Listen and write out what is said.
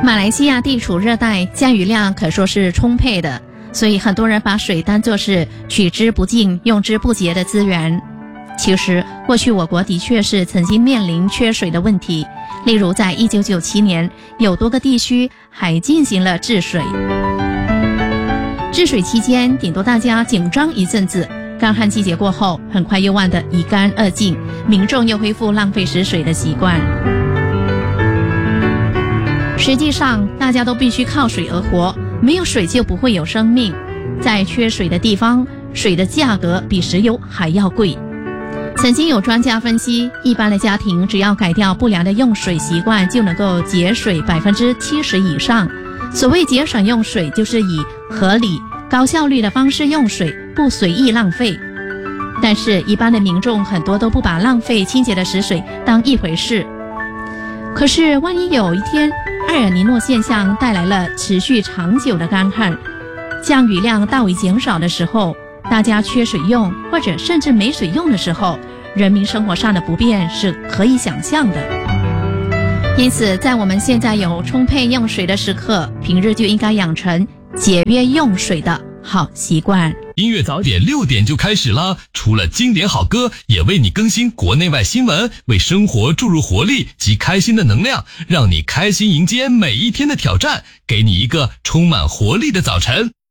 马来西亚地处热带，降雨量可说是充沛的，所以很多人把水当作是取之不尽、用之不竭的资源。其实，过去我国的确是曾经面临缺水的问题，例如在1997年，有多个地区还进行了治水。治水期间，顶多大家紧张一阵子，干旱季节过后，很快又忘得一干二净，民众又恢复浪费食水的习惯。实际上，大家都必须靠水而活，没有水就不会有生命。在缺水的地方，水的价格比石油还要贵。曾经有专家分析，一般的家庭只要改掉不良的用水习惯，就能够节水70%以上。所谓节省用水，就是以合理、高效率的方式用水，不随意浪费。但是，一般的民众很多都不把浪费清洁的食水当一回事。可是，万一有一天，埃尔尼诺现象带来了持续长久的干旱，降雨量大为减少的时候，大家缺水用，或者甚至没水用的时候，人民生活上的不便是可以想象的。因此，在我们现在有充沛用水的时刻，平日就应该养成节约用水的好习惯。 音乐早点6点就开始啦，除了经典好歌，也为你更新国内外新闻，为生活注入活力及开心的能量，让你开心迎接每一天的挑战，给你一个充满活力的早晨。